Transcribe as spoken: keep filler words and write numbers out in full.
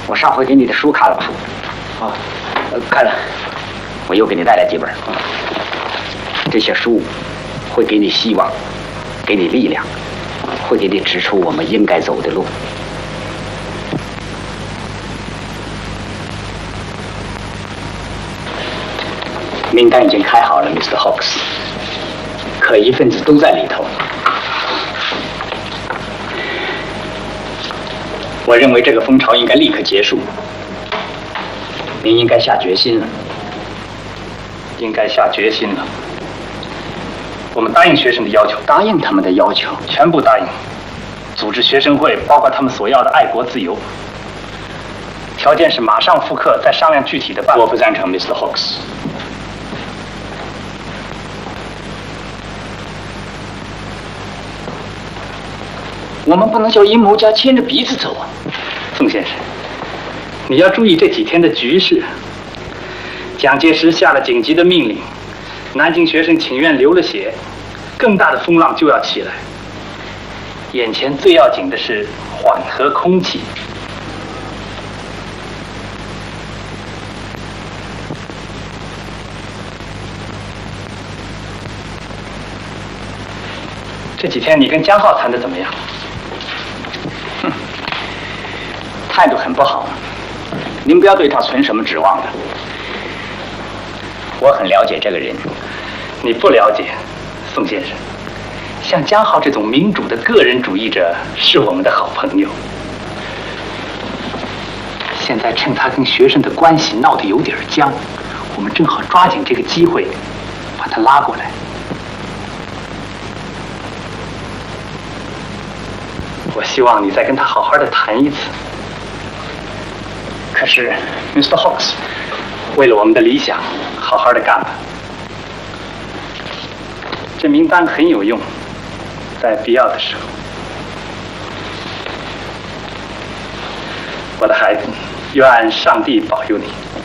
我上回给你的书看了吧？ 啊，看了。 我又给你带来几本。这些书会给你希望，给你力量，会给你指出我们应该走的路。名单已经开好了 ，Mister Hawks， 可疑分子都在里头。我认为这个风潮应该立刻结束。您应该下决心了。 应该下决心了。我们答应学生的要求， 答应他们的要求， 全部答应。组织学生会，包括他们所要的爱国自由。条件是马上复课，再商量具体的办法。 我不赞成 ，Mister Hawks。我们不能叫阴谋家牵着鼻子走啊， 宋先生，你要注意这几天的局势。蒋介石下了紧急的命令，南京学生请愿流了血，更大的风浪就要起来。眼前最要紧的是缓和空气。这几天你跟江浩谈的怎么样？ 哼，态度很不好。您不要对他存什么指望了。我很了解这个人。 你不了解，宋先生。像江浩这种民主的个人主义者是我们的好朋友。现在趁他跟学生的关系闹得有点僵，我们正好抓紧这个机会，把他拉过来。我希望你再跟他好好的谈一次。 可是 ，Mister Hawks， 为了我们的理想，好好的干吧。这名单很有用，在必要的时候。我的孩子，愿上帝保佑你。